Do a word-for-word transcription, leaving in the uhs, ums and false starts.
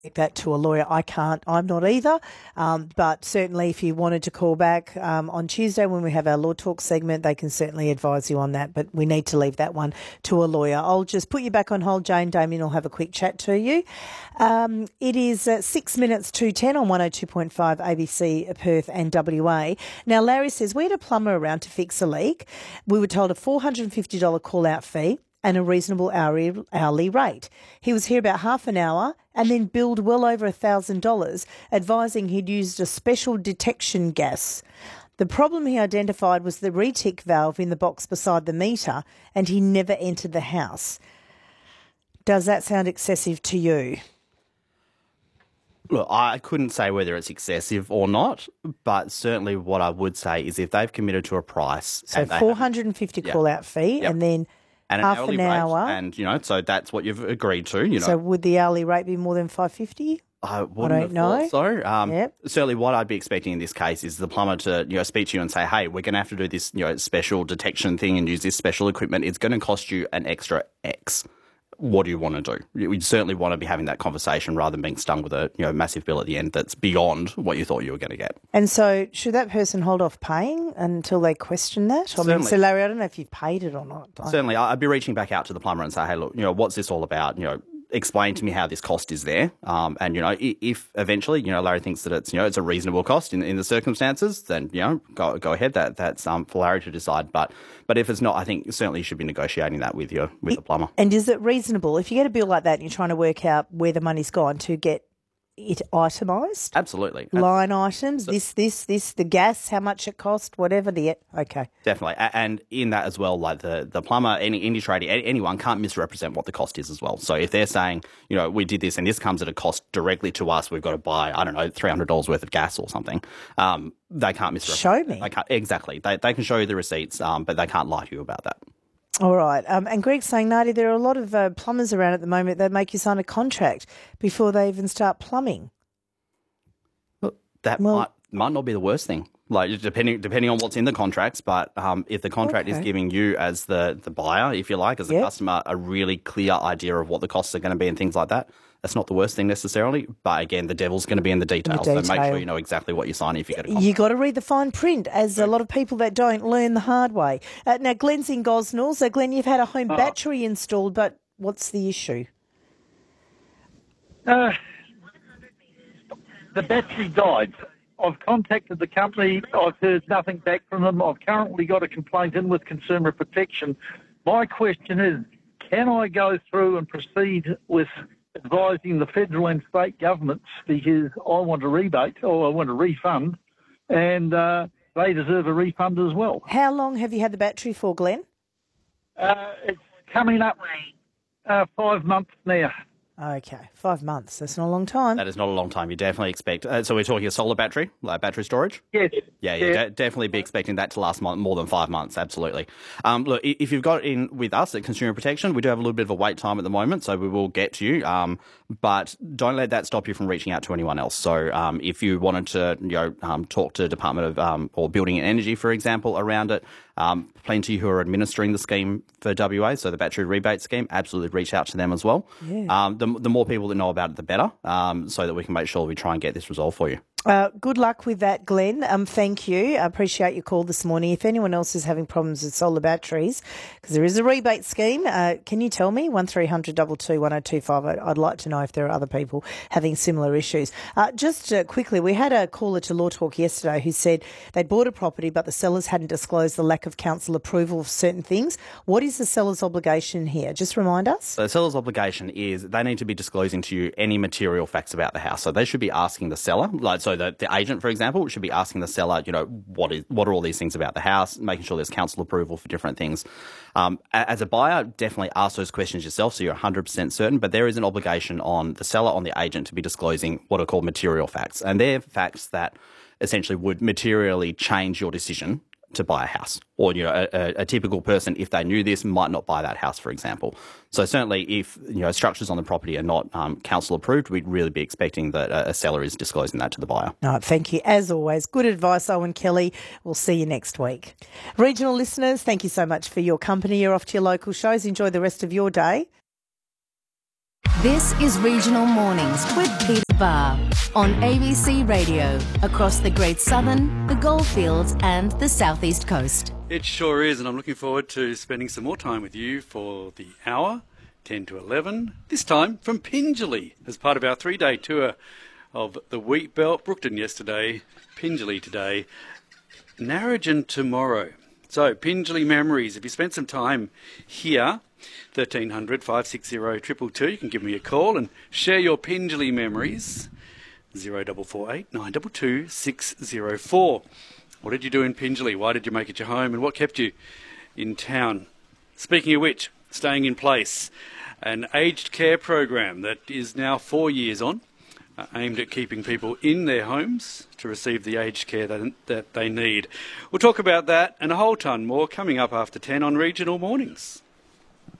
that to a lawyer. I can't. I'm not either. Um, but certainly if you wanted to call back um, on Tuesday when we have our Law Talk segment, they can certainly advise you on that. But we need to leave that one to a lawyer. I'll just put you back on hold, Jane. Damien will have a quick chat to you. Um, it is uh, six minutes to ten on one oh two point five A B C Perth and W A. Now, Larry says, we had a plumber around to fix a leak. We were told a four hundred fifty dollars call-out fee and a reasonable hourly, hourly rate. He was here about half an hour and then billed well over one thousand dollars, advising he'd used a special detection gas. The problem he identified was the retic valve in the box beside the meter, and he never entered the house. Does that sound excessive to you? Look, I couldn't say whether it's excessive or not, but certainly what I would say is if they've committed to a price... So four hundred fifty dollars call-out fee yep. and then... And an half hourly an rate, hour. and, you know, so that's what you've agreed to, you know. So would the hourly rate be more than five hundred fifty dollars? I wouldn't I don't have know. thought so. Um, Yep. Certainly what I'd be expecting in this case is the plumber to, you know, speak to you and say, hey, we're going to have to do this, you know, special detection thing and use this special equipment. It's going to cost you an extra X. What do you want to do? We'd certainly want to be having that conversation rather than being stung with a, you know, massive bill at the end that's beyond what you thought you were going to get. And so should that person hold off paying until they question that? I mean, so Larry, I don't know if you've paid it or not. Certainly. I'd be reaching back out to the plumber and say, hey, look, you know, what's this all about? You know, explain to me how this cost is there. Um, and, you know, if eventually, you know, Larry thinks that it's, you know, it's a reasonable cost in, in the circumstances, then, you know, go go ahead. That That's um, for Larry to decide. But but if it's not, I think certainly you should be negotiating that with your with the plumber. And is it reasonable if you get a bill like that and you're trying to work out where the money's gone to get it itemised? Absolutely. Line items, so, this, this, this, the gas, how much it cost, whatever the... Okay. Definitely. And in that as well, like the, the plumber, any, any tradie, anyone can't misrepresent what the cost is as well. So if they're saying, you know, we did this and this comes at a cost directly to us, we've got to buy, I don't know, three hundred dollars worth of gas or something, um, they can't misrepresent. Show me. They can't, exactly. They, they can show you the receipts, um, but they can't lie to you about that. All right. Um, and Greg's saying, Nadia, there are a lot of uh, plumbers around at the moment that make you sign a contract before they even start plumbing. That well, might might not be the worst thing, like depending depending on what's in the contracts. But um, if the contract okay. is giving you as the, the buyer, if you like, as a yep. customer, a really clear idea of what the costs are going to be and things like that, that's not the worst thing necessarily. But again, the devil's going to be in the details. In the detail. So make sure you know exactly what you're signing if you get a contract. You got to read the fine print, as a lot of people that don't learn the hard way. Uh, now, Glenn's in Gosnell. So, Glenn, you've had a home oh. battery installed, but what's the issue? Uh, the battery died. I've contacted the company. I've heard nothing back from them. I've currently got a complaint in with Consumer Protection. My question is, can I go through and proceed with advising the federal and state governments, because I want a rebate or I want a refund, and uh, they deserve a refund as well? How long have you had the battery for, Glenn? Uh, it's coming up uh, five months now. Okay, five months. That's not a long time. That is not a long time. You definitely expect... Uh, so we're talking a solar battery, like battery storage? Yes. Yeah, yeah, yeah. De- definitely be expecting that to last more than five months, absolutely. Um, look, if you've got in with us at Consumer Protection, we do have a little bit of a wait time at the moment, so we will get to you. Um, but don't let that stop you from reaching out to anyone else. So um, if you wanted to, you know, um, talk to Department of um, or Building and Energy, for example, around it, um, plenty who are administering the scheme for W A, so the battery rebate scheme, absolutely reach out to them as well. Yeah. Um, the, the more people that know about it, the better, um, so that we can make sure we try and get this resolved for you. Uh, good luck with that, Glenn. Um, thank you. I appreciate your call this morning. If anyone else is having problems with solar batteries, because there is a rebate scheme, uh, can you tell me? one three hundred two two one oh two five. I'd like to know if there are other people having similar issues. Uh, just uh, quickly, we had a caller to Law Talk yesterday who said they'd bought a property, but the sellers hadn't disclosed the lack of council approval of certain things. What is the seller's obligation here? Just remind us. So the seller's obligation is they need to be disclosing to you any material facts about the house. So they should be asking the seller, like so. So the, the agent, for example, should be asking the seller, you know, what is what are all these things about the house, making sure there's council approval for different things. Um, as a buyer, definitely ask those questions yourself so you're one hundred percent certain, but there is an obligation on the seller, on the agent, to be disclosing what are called material facts. And they're facts that essentially would materially change your decision to buy a house. Or, you know, a, a typical person, if they knew this, might not buy that house, for example. So certainly if, you know, structures on the property are not um, council approved, we'd really be expecting that a, a seller is disclosing that to the buyer. All right, thank you. As always, good advice, Owen Kelly. We'll see you next week. Regional listeners, thank you so much for your company. You're off to your local shows. Enjoy the rest of your day. This is Regional Mornings with Peter Barr on A B C Radio across the Great Southern, the Goldfields and the South East Coast. It sure is, and I'm looking forward to spending some more time with you for the hour, ten to eleven, this time from Pingelly, as part of our three-day tour of the Wheat Belt. Brookton yesterday, Pingelly today, Narrogin tomorrow. So, Pingelly memories. If you spent some time here, thirteen hundred, five six zero, two two two, you can give me a call and share your Pingelly memories. zero four four eight, nine two two, six zero four. What did you do in Pingelly? Why did you make it your home? And what kept you in town? Speaking of which, staying in place, an aged care program that is now four years on, uh, aimed at keeping people in their homes to receive the aged care that, that they need. We'll talk about that and a whole ton more coming up after ten on Regional Mornings.